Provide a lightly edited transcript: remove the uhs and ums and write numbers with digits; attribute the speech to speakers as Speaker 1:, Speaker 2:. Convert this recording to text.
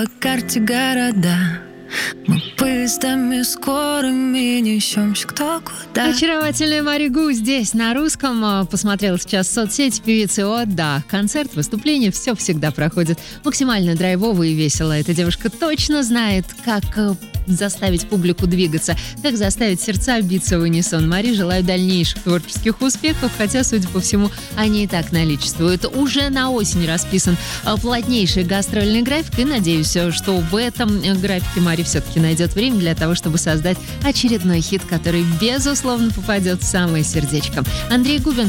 Speaker 1: По карте города мы поездами скорыми несемся кто куда.
Speaker 2: Очаровательная Мари Гу здесь, на русском. Посмотрела сейчас в соцсети певицы. О, да, концерт, выступление, все всегда проходит максимально драйвово и весело. Эта девушка точно знает, как заставить публику двигаться, как заставить сердца биться в унисон. Мари, желаю дальнейших творческих успехов, хотя, судя по всему, они и так наличествуют. Уже на осень расписан плотнейший гастрольный график, и надеюсь, что в этом графике Мари все-таки найдет время для того, чтобы создать очередной хит, который, безусловно, попадет в самое сердечко. Андрей Губин